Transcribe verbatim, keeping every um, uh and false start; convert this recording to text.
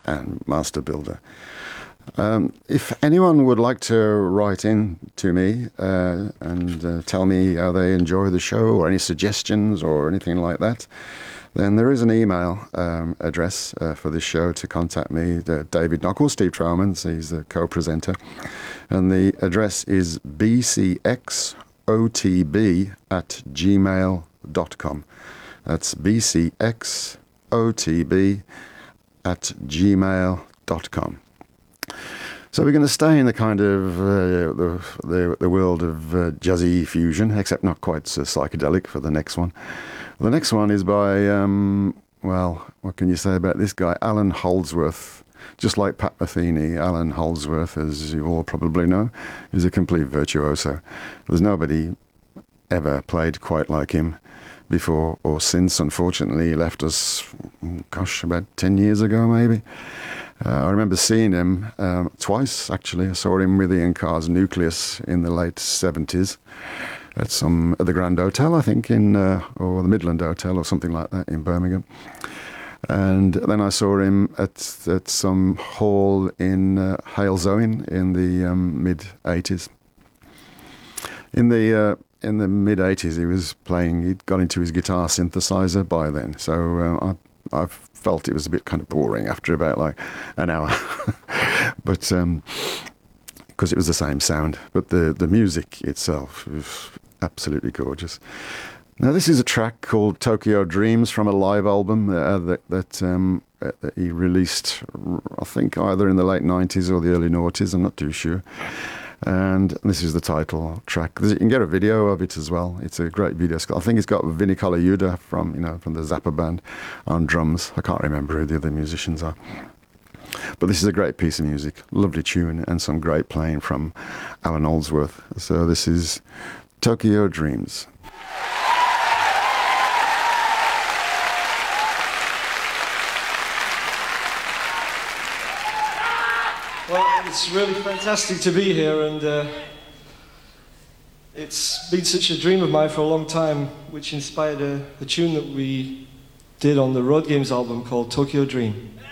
and Master Builder. Um, if anyone would like to write in to me uh, and uh, tell me how they enjoy the show or any suggestions or anything like that, then there is an email um, address uh, for this show to contact me, uh, David Knock, or Steve Trowmans, he's the co-presenter. And the address is b c x o t b at gmail dot com. That's b c x o t b at gmail dot com. So we're going to stay in the kind of uh, the, the the world of uh, jazzy fusion, except not quite so psychedelic for the next one. The next one is by, um, well, what can you say about this guy? Alan Holdsworth. Just like Pat Metheny, Alan Holdsworth, as you all probably know, is a complete virtuoso. There's nobody ever played quite like him before or since. Unfortunately, he left us, gosh, about ten years ago maybe. Uh, I remember seeing him um, twice, actually. I saw him with Ian Carr's Nucleus in the late seventies at some at the Grand Hotel, I think, in uh, or the Midland Hotel or something like that in Birmingham. And then I saw him at at some hall in uh, Halesowen in the um, mid eighties. In the uh, in the mid eighties, he was playing. He'd got into his guitar synthesizer by then, so uh, I I felt it was a bit kind of boring after about like an hour, but because um, it was the same sound. But the the music itself was absolutely gorgeous. Now, this is a track called Tokyo Dreams from a live album uh, that, that, um, uh, that he released, I think, either in the late nineties or the early noughties, I'm not too sure. And this is the title track. You can get a video of it as well. It's a great video. I think it's got Vinnie Colaiuta from, you know, from the Zappa band on drums. I can't remember who the other musicians are. But this is a great piece of music, lovely tune, and some great playing from Alan Holdsworth. So this is Tokyo Dreams. Well, it's really fantastic to be here, and uh, it's been such a dream of mine for a long time, which inspired a, a tune that we did on the Road Games album called Tokyo Dream.